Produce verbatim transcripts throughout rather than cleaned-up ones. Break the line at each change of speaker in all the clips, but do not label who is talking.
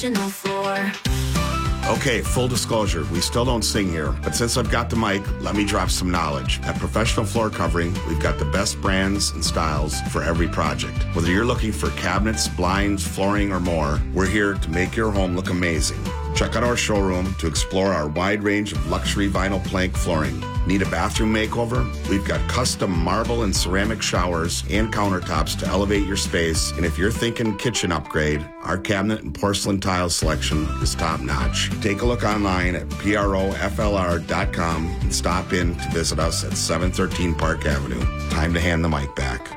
Floor.
Okay, full disclosure, we still don't sing here, but since I've got the mic, let me drop some knowledge. At Professional Floor Covering, we've got the best brands and styles for every project. Whether you're looking for cabinets, blinds, flooring, or more, we're here to make your home look amazing. Check out our showroom to explore our wide range of luxury vinyl plank flooring. Need a bathroom makeover? We've got custom marble and ceramic showers and countertops to elevate your space. And if you're thinking kitchen upgrade, our cabinet and porcelain tile selection is top notch. Take a look online at proflr dot com and stop in to visit us at seven thirteen Park Avenue. Time to hand the mic back.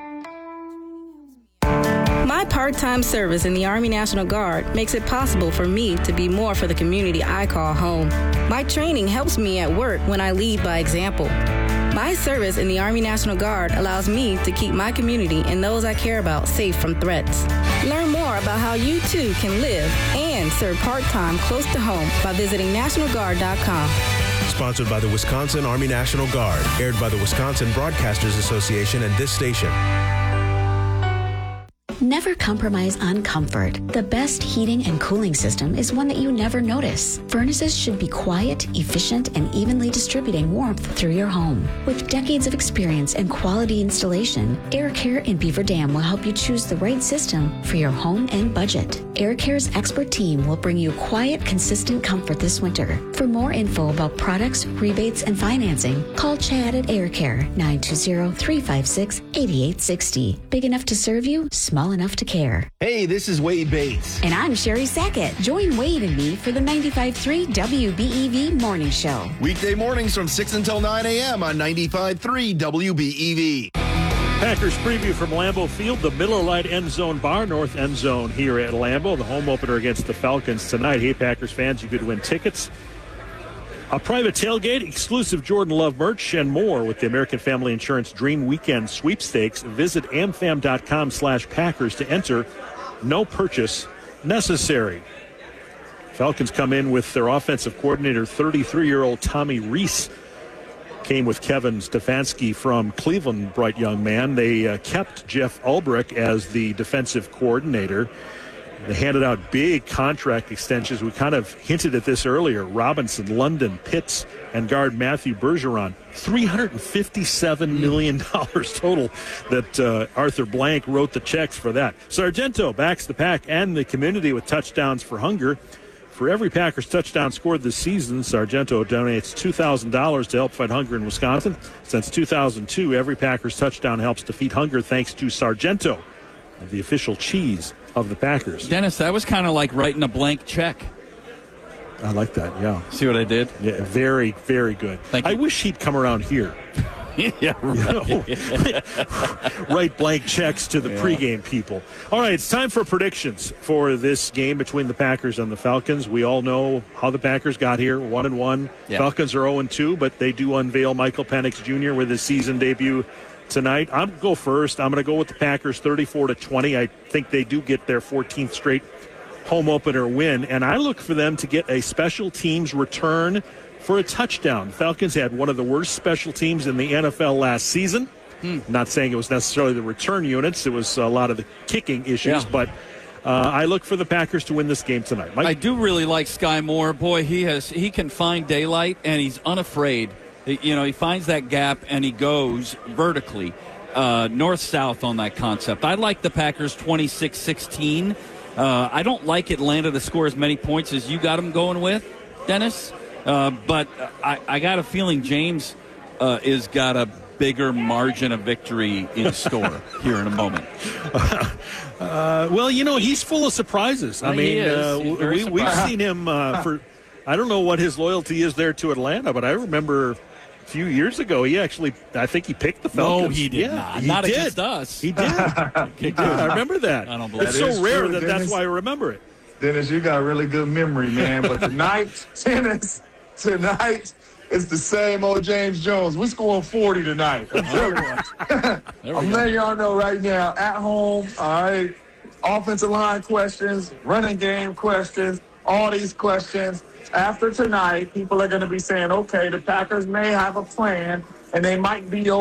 My part-time service in the Army National Guard makes it possible for me to be more for the community I call home. My training helps me at work when I lead by example. My service in the Army National Guard allows me to keep my community and those I care about safe from threats. Learn more about how you too can live and serve part-time close to home by visiting national guard dot com.
Sponsored by the Wisconsin Army National Guard. Aired by the Wisconsin Broadcasters Association and this station.
Never compromise on comfort. The best heating and cooling system is one that you never notice. Furnaces should be quiet, efficient, and evenly distributing warmth through your home. With decades of experience and quality installation, Air Care in Beaver Dam will help you choose the right system for your home and budget. Air Care's expert team will bring you quiet, consistent comfort this winter. For more info about products, rebates, and financing, call Chad at Air Care, nine two zero, three five six, eight eight six zero. Big enough to serve you, small enough to care.
Hey, this is Wade Bates.
And I'm Sherry Sackett. Join Wade and me for the ninety-five point three W B E V Morning Show.
Weekday mornings from six until nine a.m. on ninety-five point three W B E V.
Packers preview from Lambeau Field, the Miller Lite End Zone Bar, North End Zone here at Lambeau. The home opener against the Falcons tonight. Hey, Packers fans, you could win tickets, a private tailgate, exclusive Jordan Love merch, and more with the American Family Insurance Dream Weekend Sweepstakes. Visit amfam.com slash Packers to enter. No purchase necessary. Falcons come in with their offensive coordinator, thirty-three-year-old Tommy Rees. Came with Kevin Stefanski from Cleveland, bright young man. They uh, kept Jeff Ulbrich as the defensive coordinator. They handed out big contract extensions. We kind of hinted at this earlier. Robinson, London, Pitts, and guard Matthew Bergeron. three hundred fifty-seven million dollars total that uh, Arthur Blank wrote the checks for that. Sargento backs the Pack and the community with touchdowns for hunger. For every Packers touchdown scored this season, Sargento donates two thousand dollars to help fight hunger in Wisconsin. Since two thousand two, every Packers touchdown helps defeat hunger thanks to Sargento, the official cheese of the Packers.
Dennis, that was kind of like writing a blank check.
I like that, yeah.
See what I did?
Yeah, very, very good.
Thank you.
I wish he'd come around here.
Yeah, right.
You know, write blank checks to the yeah. pregame people. All right, it's time for predictions for this game between the Packers and the Falcons. We all know how the Packers got here, one and one. Yeah. Falcons are oh and two, but they do unveil Michael Penix Junior with his season debut tonight. I'm going to go first. I'm going to go with the Packers thirty-four to twenty. I think they do get their fourteenth straight home opener win, and I look for them to get a special teams return for a touchdown. Falcons had one of the worst special teams in the N F L last season. Hmm. Not saying it was necessarily the return units. It was a lot of the kicking issues, yeah. but uh, I look for the Packers to win this game tonight. Mike?
I do really like Sky Moore. Boy, he has he can find daylight, and he's unafraid. You know, he finds that gap, and he goes vertically, uh, north-south on that concept. I like the Packers twenty-six sixteen. Uh, I don't like Atlanta to score as many points as you got them going with, Dennis. Uh, but I, I got a feeling James uh, is got a bigger margin of victory in store here in a moment.
Uh, well, you know, he's full of surprises. I
well,
mean, uh, we, we've
surprised.
seen him uh, for, I don't know what his loyalty is there to Atlanta, but I remember a few years ago, he actually, I think he picked the Falcons.
No, he did
yeah,
not.
He
not
did.
against us.
He did. He did. I remember that.
I don't believe
it's
it.
so rare
true,
that
Dennis.
that's why I remember it.
Dennis, you got a really good memory, man. But tonight, Dennis, tonight, it's the same old James Jones. We're scoring forty tonight. I'm, I'm letting y'all know right now, at home, all right, offensive line questions, running game questions, all these questions. After tonight, people are going to be saying, okay, the Packers may have a plan, and they might be